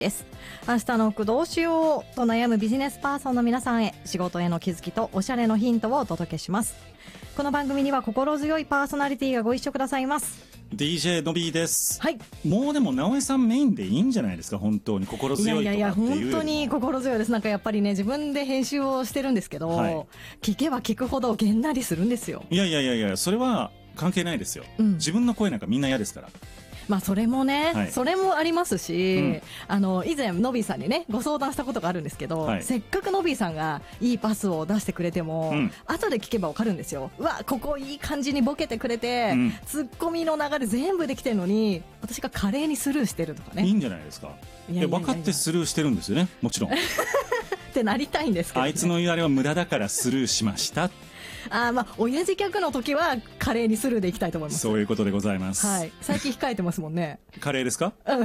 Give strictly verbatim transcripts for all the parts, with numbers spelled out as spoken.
です。明日の服どうしようと悩むビジネスパーソンの皆さんへ、仕事への気づきとおしゃれのヒントをお届けします。この番組には心強いパーソナリティがご一緒くださいます。 ディージェー のびーです。 はい。 もうでも直江さんメインでいいんじゃないですか。本当に心強いとかっていう。いやいやいや本当に心強いです。なんかやっぱりね、自分で編集をしてるんですけど、はい、聞けば聞くほどげんなりするんですよ。 いやいやいやいや、それは関係ないですよ、うん、自分の声なんかみんな嫌ですから。 まあそれもね、はい、それもありますし、うん、あの以前のびーさんにねご相談したことがあるんですけど、はい、せっかくのびーさんがいいパスを出してくれても、うん、後で聞けばわかるんですよ。うわここいい感じにボケてくれて、うん、ツッコミの流れ全部できてるのに私が華麗にスルーしてるとかね。 いいんじゃないですか。いやいやいやいや分かってスルーしてるんですよね、もちろんってなりたいんですけど、ね、 あいつの言われは無駄だからスルーしましたあまあ親父客の時はカレーにスルーでいきたいと思います。 そういうことでございます、 はい、最近控えてますもんね。 カレーですか。 うん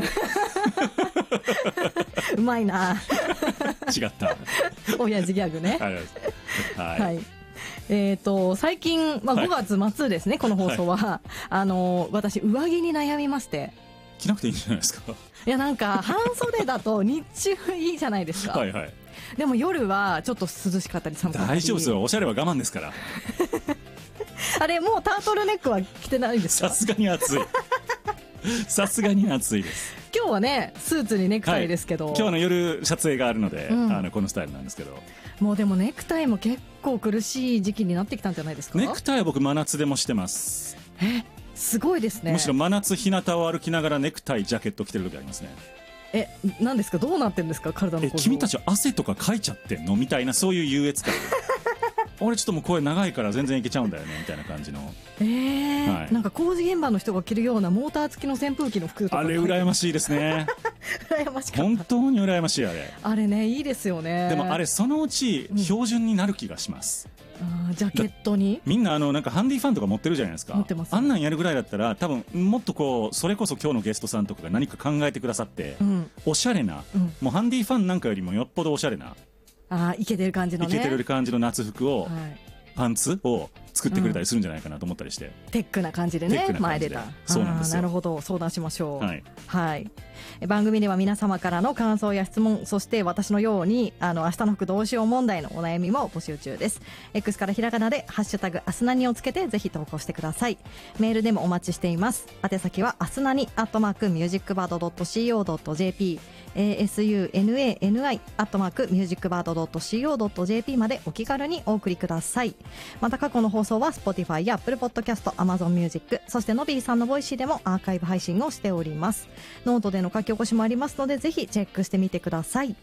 うまいな違った親父ギャグね。 はい、 はい、えーと最近、まあ、ごがつ末ですね、はい、この放送は、はい、あの私上着に悩みまして。 着なくていいんじゃないですか。 いやなんか半袖だと日中いいじゃないですか。 はいはい。 でも夜はちょっと涼しかったり寒かったり。 大丈夫ですよ、おしゃれは我慢ですからあれもうタートルネックは着てないんですか。 さすがに暑いさすがに暑いです。 今日はねスーツにネクタイですけど、 はい、今日の夜撮影があるので、うん、あのこのスタイルなんですけど、 もうでもネクタイも結構苦しい時期になってきたんじゃないですか。 ネクタイは僕真夏でもしてます。 えすごいですね。 むしろ真夏日向を歩きながらネクタイジャケット着てる時ありますね。 え何ですか、どうなってるんですか体の構造。 え君たちは汗とかかいちゃってんのみたいな、そういう優越感俺ちょっともう声長いから全然いけちゃうんだよねみたいな感じの。 えーはい、なんか工事現場の人が着るようなモーター付きの扇風機の服とか。 あれ羨ましいですね羨ましかった。 本当に羨ましい。あれあれねいいですよね。 でもあれそのうち標準になる気がします、 うん、あジャケットにみんなあのなんかハンディファンとか持ってるじゃないですか。 持ってます。 あんなんやるぐらいだったら多分もっとこうそれこそ今日のゲストさんとかが何か考えてくださって、うん、おしゃれな、うん、もうハンディファンなんかよりもよっぽどおしゃれな、 あイケてる感じのね、 イケてる感じの夏服を、はい、パンツを作ってくれたりするんじゃないかなと思ったりして、 うん、テックな感じでね前出た。 そうなんですよ。 なるほど、相談しましょう。 はい、 はい、番組では皆様からの感想や質問、そして私のようにあの明日の服どうしよう問題のお悩みも募集中です。 X からひらがなでハッシュタグアスナニをつけてぜひ投稿してください。メールでもお待ちしています。宛先はアスナニアットマークミュージックバードドットシーオードットジェーピー アスナ アットマークミュージックバードドットシーオードットジェーピー までお気軽にお送りください。また過去の放送は Spotify や Apple Podcast、Amazon Music、 そしてのびーさんのボイシーでもアーカイブ配信をしております。ノートでの書き起こしもありますのでぜひチェックしてみてください。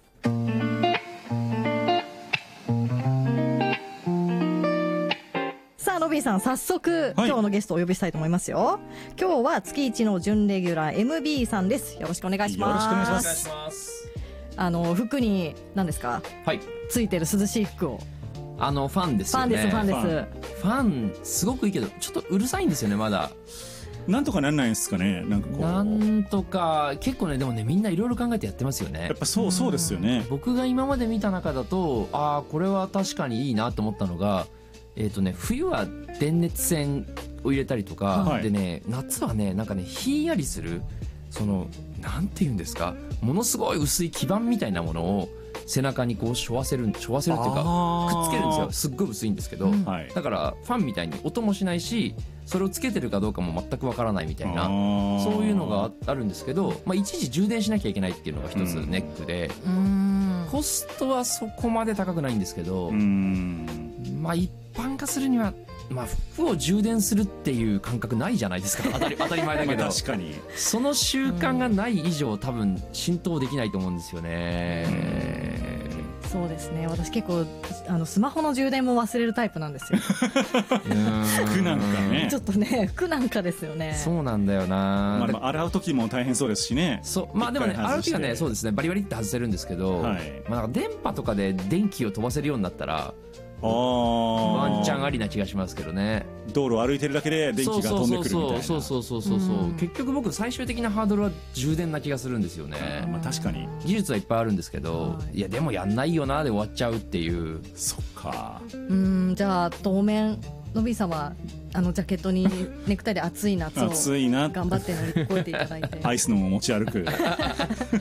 さあのびーさん早速、はい、今日のゲストをお呼びしたいと思いますよ。今日は月一の準レギュラー エムビー さんです。よろしくお願いします。 よろしくお願いします。 あの服に何ですか、はい、ついてる涼しい服を。 あのファンですよね。 ファンですファンです。 ファンすごくいいけどちょっとうるさいんですよねまだ。 なんとかなんないんですかね。なんかこうなんとか結構ね、でもねみんないろいろ考えてやってますよね。 やっぱそうそうですよね。 僕が今まで見た中だとああこれは確かにいいなと思ったのが、えーとね、冬は電熱線を入れたりとか、はい、でね夏はねなんかねひんやりするそのなんていうんですか、ものすごい薄い基板みたいなものを背中にこうしょわせるしょわせるっていうかくっつけるんですよ。すっごい薄いんですけど、うん、だからファンみたいに音もしないしそれをつけてるかどうかも全くわからないみたいなそういうのがあるんですけど、まあ、一時充電しなきゃいけないっていうのが一つネックで、うん、コストはそこまで高くないんですけど、うん、まあ一般化するにはまあ、服を充電するっていう感覚ないじゃないですか。当たり、当たり前だけど確かにその習慣がない以上多分浸透できないと思うんですよね。 そうですね、私結構あのスマホの充電も忘れるタイプなんですよ。 服なんかねちょっとね服なんかですよね。 そうなんだよな、 まあ、でも洗う時も大変そうですしね。 そうまあでもね洗う時はねそうですねバリバリって外せるんですけど、はい、まあ、なんか電波とかで電気を飛ばせるようになったらあワンチャンありな気がしますけどね。 道路を歩いてるだけで電気が飛んでくるみたいな。 そうそうそうそうそうそう、うん、結局僕最終的なハードルは充電な気がするんですよね。 まあ、確かに技術はいっぱいあるんですけど、いやでもやんないよなで終わっちゃうっていう。 そっか。 うんじゃあ当面のびーさんはあのジャケットにネクタイで暑い夏を暑いな頑張って乗り越えていただいてアイスのも持ち歩く